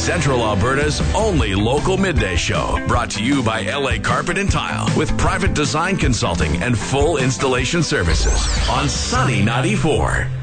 Central Alberta's only local midday show, brought to you by LA Carpet and Tile, with private design consulting and full installation services on Sunny 94.